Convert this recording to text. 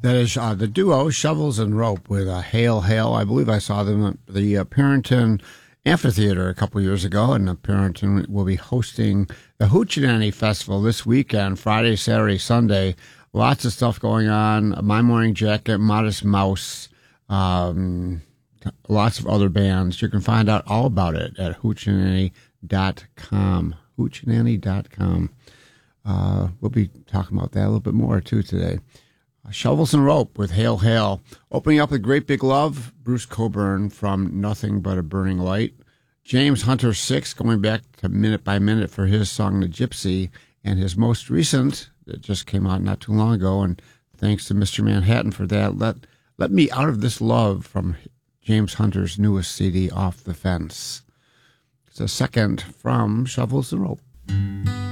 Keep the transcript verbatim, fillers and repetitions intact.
That is uh, the duo Shovels and Rope with uh, Hail Hail. I believe I saw them at the uh, Parrington Amphitheater a couple years ago, and uh, Parrington will be hosting the Hoochie Festival this weekend, Friday, Saturday, Sunday. Lots of stuff going on. My Morning Jacket, Modest Mouse, um, lots of other bands. You can find out all about it at hoochie dot com. hoochie dot com. Uh, we'll be talking about that a little bit more, too, today. Uh, Shovels and Rope with Hail Hail. Opening up with Great Big Love, Bruce Coburn from Nothing But a Burning Light. James Hunter Six going back to Minute by Minute for his song The Gypsy, and his most recent that just came out not too long ago, and thanks to Mister Manhattan for that. Let Let Me Out of This Love from James Hunter's newest C D, Off the Fence. It's a second from Shovels and Rope.